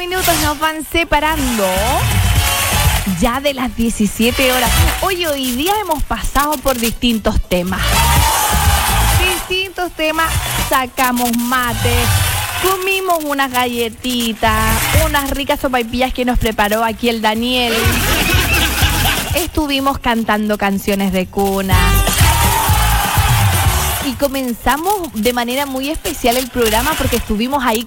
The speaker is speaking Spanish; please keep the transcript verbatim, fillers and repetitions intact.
minutos nos van separando ya de las diecisiete horas. Hoy, hoy día hemos pasado por distintos temas. Distintos temas, sacamos mate, comimos unas galletitas, unas ricas sopaipillas que nos preparó aquí el Daniel. Estuvimos cantando canciones de cuna. Y comenzamos de manera muy especial el programa porque estuvimos ahí